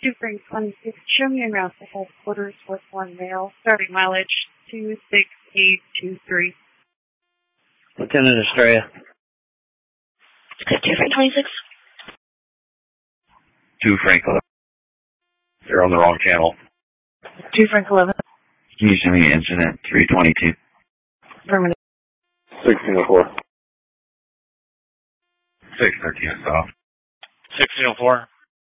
2 Frank 26, show me en route to headquarters with 1 mail, starting mileage 26823. Lieutenant Estrella. 2 Frank 26. 2 Frank 11. They're on the wrong channel. 2 Frank 11. Can you send me incident 322? Affirmative. 1604. 613 is off. 1604.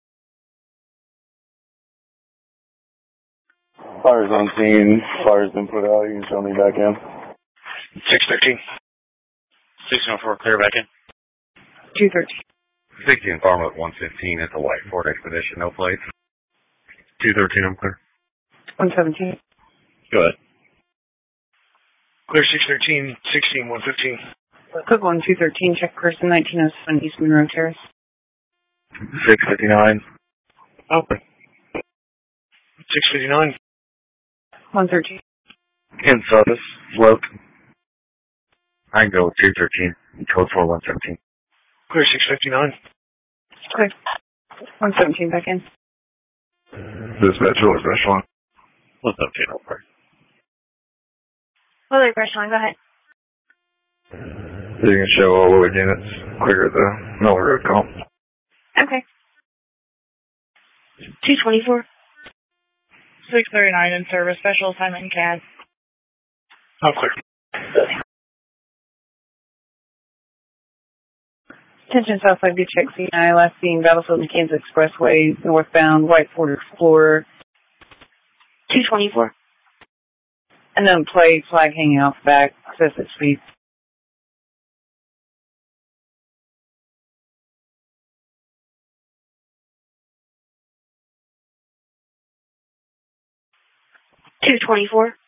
Fire's on scene. Fire's been put out. You can show me back in. 613. 1604, clear back in. 213. 16 Farm at 115 at the White Ford Expedition, no plates. 213, I'm clear. 117. Go ahead. Clear 613, 16, 115. Quick one, 213, check person 1907 East Monroe Terrace. 659. Open. 659. 113. In service, float. I can go with 213, code 4117. Clear 659. Clear. 117 back in. Dispatch or special line. What's up, General Park? Well, Echelon, go ahead. You can show all the units. Clear the Miller Road call. Okay. 224. 639 in service, special assignment in CAD. Oh, clear. Attention Southside Beach XC9, last seen Battlefield and Kansas Expressway, northbound, White Ford Explorer. 224. Unknown plate, flag hanging off the back, excessive speed. 224.